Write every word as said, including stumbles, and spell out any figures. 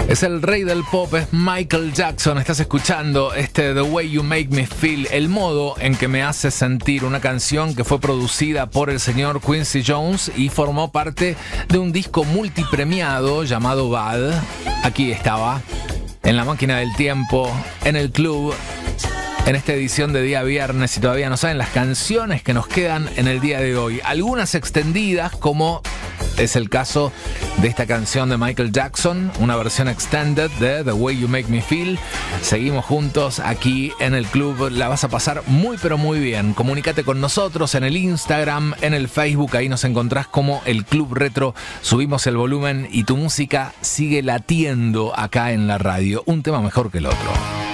Es el rey del pop, es Michael Jackson. Estás escuchando este The Way You Make Me Feel, el modo en que me hace sentir, una canción que fue producida por el señor Quincy Jones y formó parte de un disco multipremiado llamado Bad. Aquí estaba, en la máquina del tiempo, en el club, en esta edición de día viernes, y todavía no saben las canciones que nos quedan en el día de hoy. Algunas extendidas, como es el caso de esta canción de Michael Jackson, una versión extended de The Way You Make Me Feel. Seguimos juntos aquí en el club, la vas a pasar muy pero muy bien. Comunícate con nosotros en el Instagram, en el Facebook, ahí nos encontrás como el Club Retro. Subimos el volumen y tu música sigue latiendo acá en la radio. Un tema mejor que el otro.